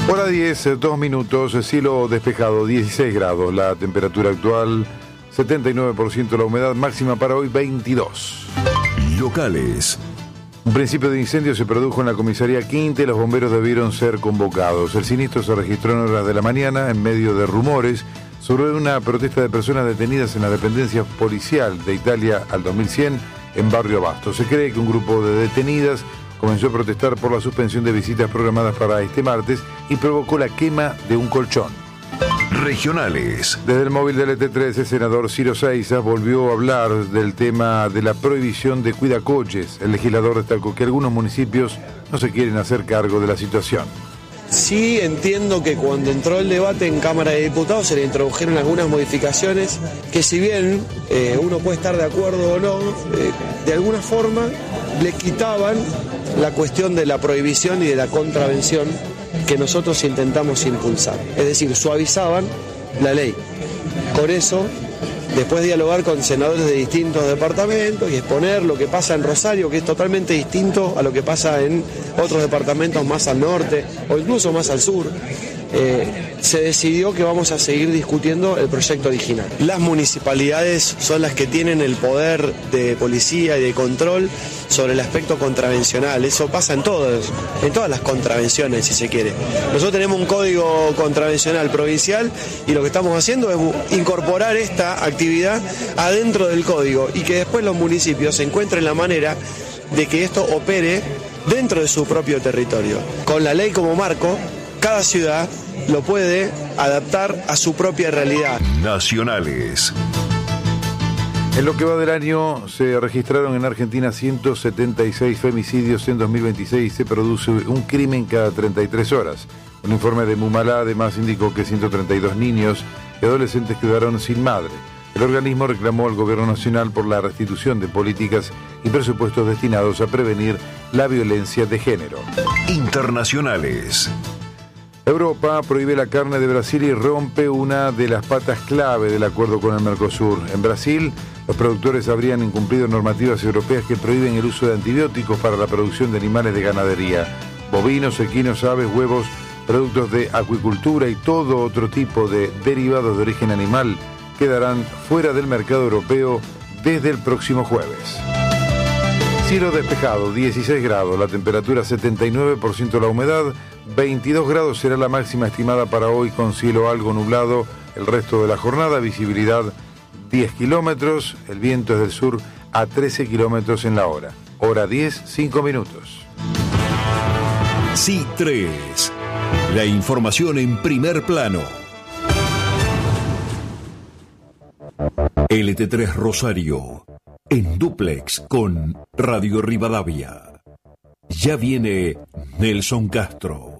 Hora 10, 2 minutos, cielo despejado, 16 grados, la temperatura actual, 79% la humedad, máxima para hoy 22. Locales. Un principio de incendio se produjo en la comisaría Quinte, los bomberos debieron ser convocados. El siniestro se registró en horas de la mañana en medio de rumores sobre una protesta de personas detenidas en la dependencia policial de Italia al 2100 en Barrio Abasto. Se cree que un grupo de detenidas comenzó a protestar por la suspensión de visitas programadas para este martes y provocó la quema de un colchón. Regionales. Desde el móvil del ET3, el senador Ciro Seiza volvió a hablar del tema de la prohibición de cuidacoches. El legislador destacó que algunos municipios no se quieren hacer cargo de la situación. Sí entiendo que cuando entró el debate en Cámara de Diputados se le introdujeron algunas modificaciones que, si bien uno puede estar de acuerdo o no, de alguna forma le quitaban la cuestión de la prohibición y de la contravención que nosotros intentamos impulsar. Es decir, suavizaban la ley. Por eso, después de dialogar con senadores de distintos departamentos y exponer lo que pasa en Rosario, que es totalmente distinto a lo que pasa en otros departamentos más al norte o incluso más al sur, se decidió que vamos a seguir discutiendo el proyecto original. Las municipalidades son las que tienen el poder de policía y de control sobre el aspecto contravencional. Eso pasa en todas las contravenciones, si se quiere. Nosotros tenemos un código contravencional provincial y lo que estamos haciendo es incorporar esta actividad adentro del código y que después los municipios encuentren la manera de que esto opere dentro de su propio territorio. Con la ley como marco, cada ciudad lo puede adaptar a su propia realidad. Nacionales. En lo que va del año, se registraron en Argentina 176 femicidios en 2026 y se produce un crimen cada 33 horas. Un informe de Mumalá además indicó que 132 niños y adolescentes quedaron sin madre. El organismo reclamó al gobierno nacional por la restitución de políticas y presupuestos destinados a prevenir la violencia de género. Internacionales. Europa prohíbe la carne de Brasil y rompe una de las patas clave del acuerdo con el Mercosur. En Brasil, los productores habrían incumplido normativas europeas que prohíben el uso de antibióticos para la producción de animales de ganadería. Bovinos, equinos, aves, huevos, productos de acuicultura y todo otro tipo de derivados de origen animal quedarán fuera del mercado europeo desde el próximo jueves. Cielo despejado, 16 grados, la temperatura 79% la humedad, 22 grados será la máxima estimada para hoy con cielo algo nublado el resto de la jornada, visibilidad 10 kilómetros, el viento es del sur a 13 kilómetros en la hora. Hora 10, 5 minutos. C3, la información en primer plano. LT3 Rosario, en dúplex con Radio Rivadavia. Ya viene Nelson Castro.